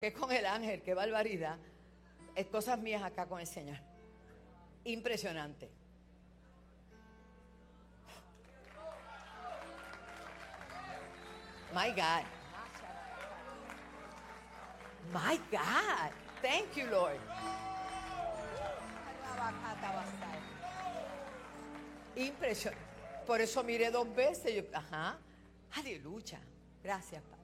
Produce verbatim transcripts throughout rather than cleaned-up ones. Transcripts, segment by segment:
que con el ángel, qué barbaridad. Es cosas mías acá con el Señor. Impresionante. My God. My God. Thank you, Lord. Impresionante. Por eso miré dos veces. Yo, ajá. Aleluya. Gracias, Padre.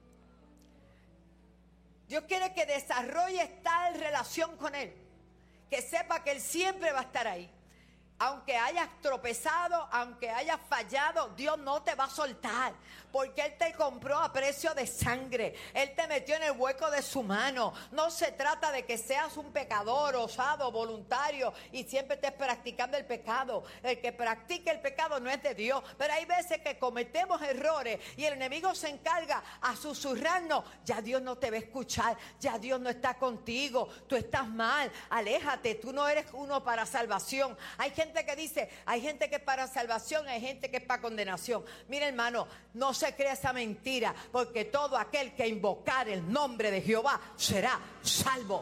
Dios quiere que desarrolle tal relación con Él, que sepa que Él siempre va a estar ahí. Aunque hayas tropezado, aunque hayas fallado, Dios no te va a soltar, porque Él te compró a precio de sangre. Él te metió en el hueco de su mano. No se trata de que seas un pecador, osado, voluntario y siempre estés practicando el pecado. El que practica el pecado no es de Dios. Pero hay veces que cometemos errores y el enemigo se encarga a susurrarnos: ya Dios no te va a escuchar, ya Dios no está contigo, tú estás mal, aléjate, tú no eres uno para salvación. Hay gente que dice, hay gente que es para salvación, hay gente que es para condenación. Mira, hermano, no se crea esa mentira, porque todo aquel que invocar el nombre de Jehová será salvo.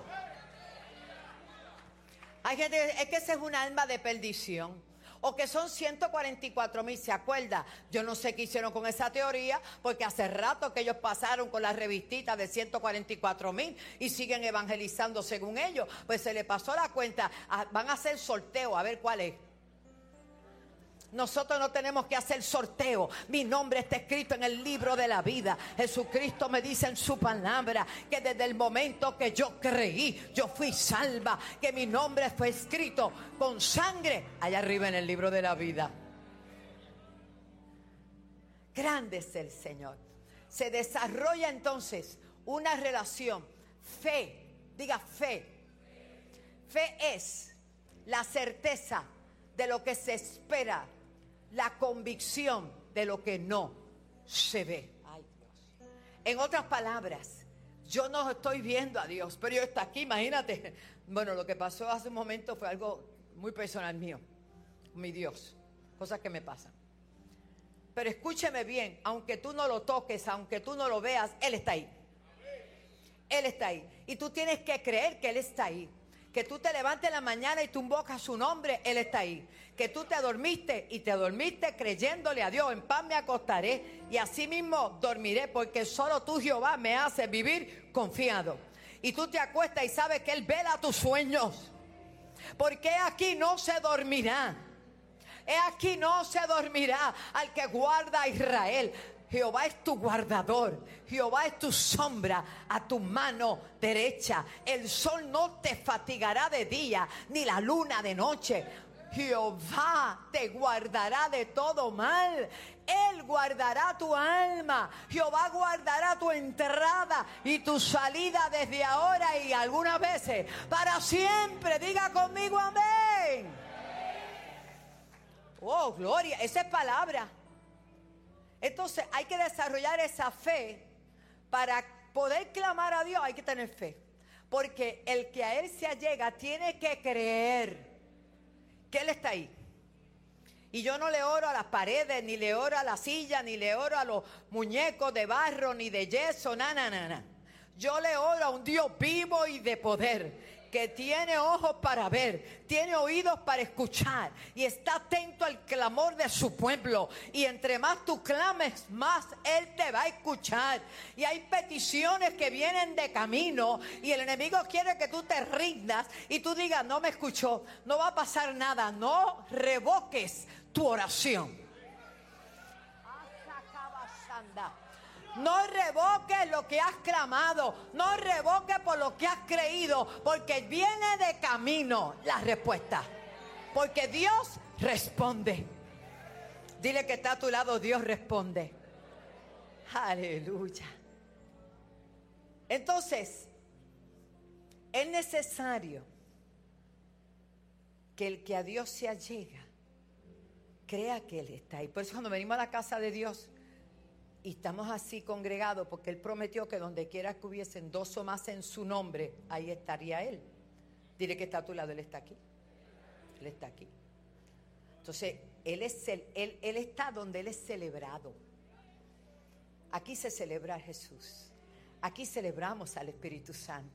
Hay gente que es que ese es un alma de perdición. O que son ciento cuarenta y cuatro mil, ¿se acuerda? Yo no sé qué hicieron con esa teoría, porque hace rato que ellos pasaron con las revistitas de ciento cuarenta y cuatro mil y siguen evangelizando según ellos. Pues se le pasó la cuenta, van a hacer sorteo, a ver cuál es. Nosotros no tenemos que hacer sorteo. Mi nombre está escrito en el libro de la vida. Jesucristo me dice en su palabra que desde el momento que yo creí, yo fui salva, que mi nombre fue escrito con sangre allá arriba en el libro de la vida. Grande es el Señor. Se desarrolla entonces una relación. Fe, diga fe. Fe es la certeza de lo que se espera, la convicción de lo que no se ve. Ay, Dios. En otras palabras, yo no estoy viendo a Dios, pero Dios está aquí, imagínate. Bueno, lo que pasó hace un momento fue algo muy personal mío, mi Dios, cosas que me pasan. Pero escúcheme bien, aunque tú no lo toques, aunque tú no lo veas, Él está ahí. Él está ahí. Y tú tienes que creer que Él está ahí. Que tú te levantes en la mañana y tú invocas su nombre, Él está ahí. Que tú te dormiste y te dormiste creyéndole a Dios. En paz me acostaré y así mismo dormiré, porque solo tú, Jehová, me haces vivir confiado. Y tú te acuestas y sabes que Él vela tus sueños. Porque aquí no se dormirá. He aquí no se dormirá al que guarda a Israel. Jehová es tu guardador, Jehová es tu sombra a tu mano derecha. El sol no te fatigará de día, ni la luna de noche. Jehová te guardará de todo mal. Él guardará tu alma. Jehová guardará tu entrada y tu salida desde ahora y algunas veces para siempre. Diga conmigo amén. Oh, gloria, esa es palabra. Entonces hay que desarrollar esa fe. Para poder clamar a Dios hay que tener fe, porque el que a Él se allega tiene que creer que Él está ahí. Y yo no le oro a las paredes, ni le oro a la silla, ni le oro a los muñecos de barro, ni de yeso, nada, nada, nada. Yo le oro a un Dios vivo y de poder, que tiene ojos para ver, tiene oídos para escuchar y está atento al clamor de su pueblo. Y entre más tú clames, más Él te va a escuchar. Y hay peticiones que vienen de camino y el enemigo quiere que tú te rindas y tú digas, no me escuchó, no va a pasar nada. No revoques tu oración. No revoques lo que has clamado. No revoques por lo que has creído, porque viene de camino la respuesta. Porque Dios responde. Dile que está a tu lado, Dios responde. Aleluya. Entonces, es necesario que el que a Dios se allega crea que Él está ahí. Por eso cuando venimos a la casa de Dios y estamos así congregados, porque Él prometió que donde quiera que hubiesen dos o más en su nombre, ahí estaría Él. Dile que está a tu lado, Él está aquí. Él está aquí. Entonces, Él, es el, él, él está donde Él es celebrado. Aquí se celebra a Jesús. Aquí celebramos al Espíritu Santo.